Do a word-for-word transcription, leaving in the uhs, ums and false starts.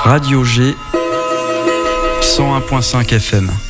Radio G cent un virgule cinq F M.